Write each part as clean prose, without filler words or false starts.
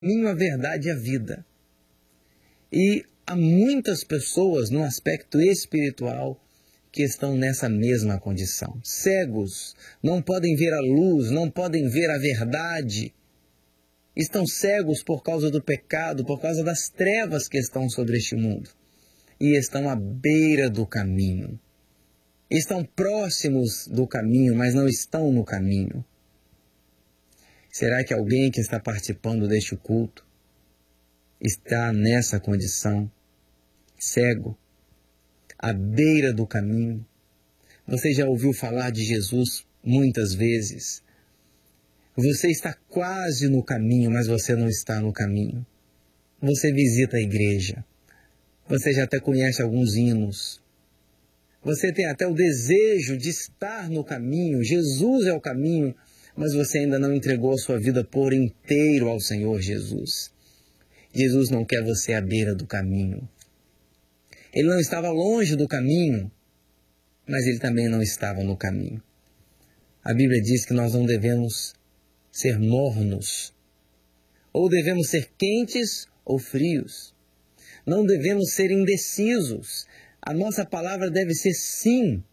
caminho, a verdade e a vida. E há muitas pessoas no aspecto espiritual que estão nessa mesma condição. Cegos, não podem ver a luz, não podem ver a verdade. Estão cegos por causa do pecado, por causa das trevas que estão sobre este mundo. E estão à beira do caminho. Estão próximos do caminho, mas não estão no caminho. Será que alguém que está participando deste culto está nessa condição, cego, à beira do caminho? Você já ouviu falar de Jesus muitas vezes. Você está quase no caminho, mas você não está no caminho. Você visita a igreja. Você já até conhece alguns hinos. Você tem até o desejo de estar no caminho. Jesus é o caminho, mas você ainda não entregou a sua vida por inteiro ao Senhor Jesus. Jesus não quer você à beira do caminho. Ele não estava longe do caminho, mas ele também não estava no caminho. A Bíblia diz que nós não devemos ser mornos, ou devemos ser quentes ou frios. Não devemos ser indecisos. A nossa palavra deve ser sim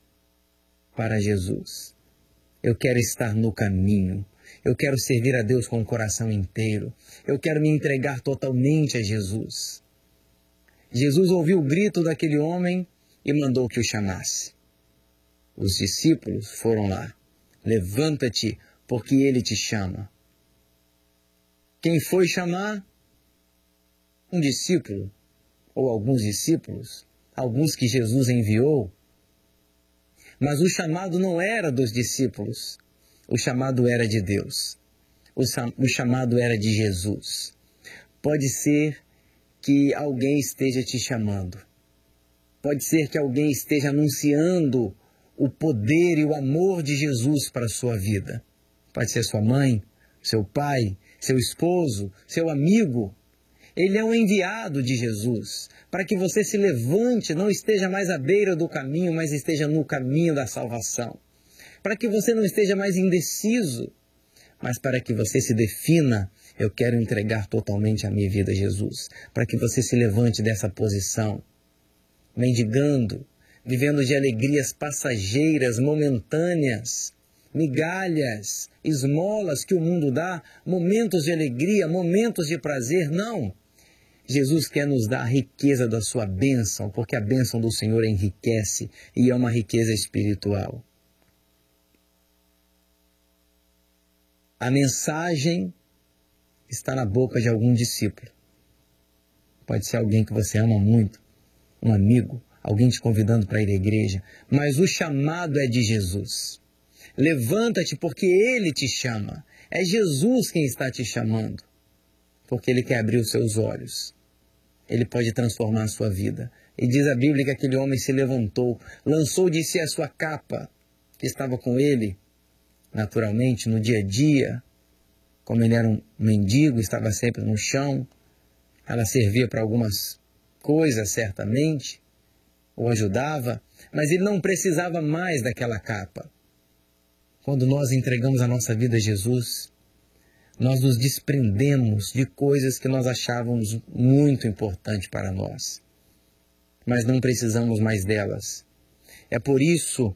para Jesus. Eu quero estar no caminho. Eu quero servir a Deus com o coração inteiro. Eu quero me entregar totalmente a Jesus. Jesus ouviu o grito daquele homem e mandou que o chamasse. Os discípulos foram lá. Levanta-te, porque ele te chama. Quem foi chamar? Um discípulo, ou alguns discípulos, alguns que Jesus enviou. Mas o chamado não era dos discípulos, o chamado era de Deus, o chamado era de Jesus. Pode ser que alguém esteja te chamando, pode ser que alguém esteja anunciando o poder e o amor de Jesus para a sua vida. Pode ser sua mãe, seu pai, seu esposo, seu amigo. Ele é um enviado de Jesus para que você se levante, não esteja mais à beira do caminho, mas esteja no caminho da salvação. Para que você não esteja mais indeciso, mas para que você se defina, eu quero entregar totalmente a minha vida a Jesus. Para que você se levante dessa posição, mendigando, vivendo de alegrias passageiras, momentâneas, migalhas, esmolas que o mundo dá, momentos de alegria, momentos de prazer. Não! Jesus quer nos dar a riqueza da sua bênção, porque a bênção do Senhor enriquece e é uma riqueza espiritual. A mensagem está na boca de algum discípulo. Pode ser alguém que você ama muito, um amigo, alguém te convidando para ir à igreja, mas o chamado é de Jesus. Levanta-te porque Ele te chama. É Jesus quem está te chamando, porque Ele quer abrir os seus olhos. Ele pode transformar a sua vida. E diz a Bíblia que aquele homem se levantou, lançou de si a sua capa, que estava com ele, naturalmente, no dia a dia. Como ele era um mendigo, estava sempre no chão. Ela servia para algumas coisas, certamente, ou ajudava, mas ele não precisava mais daquela capa. Quando nós entregamos a nossa vida a Jesus, nós nos desprendemos de coisas que nós achávamos muito importantes para nós, mas não precisamos mais delas. É por isso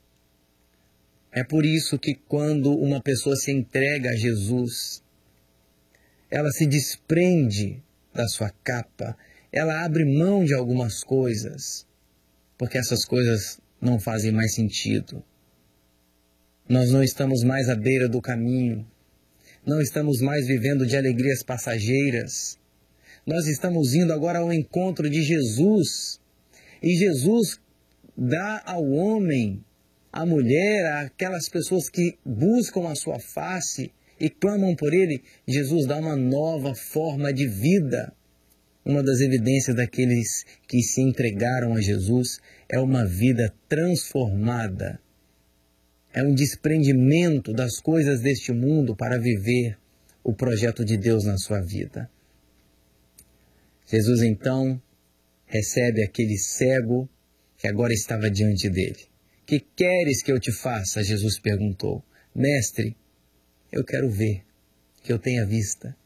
que quando uma pessoa se entrega a Jesus, ela se desprende da sua capa, ela abre mão de algumas coisas, porque essas coisas não fazem mais sentido. Nós não estamos mais à beira do caminho. Não estamos mais vivendo de alegrias passageiras. Nós estamos indo agora ao encontro de Jesus. E Jesus dá ao homem, à mulher, àquelas pessoas que buscam a sua face e clamam por Ele, Jesus dá uma nova forma de vida. Uma das evidências daqueles que se entregaram a Jesus é uma vida transformada. É um desprendimento das coisas deste mundo para viver o projeto de Deus na sua vida. Jesus então recebe aquele cego que agora estava diante dele. Que queres que eu te faça? Jesus perguntou. Mestre, eu quero ver, que eu tenha vista.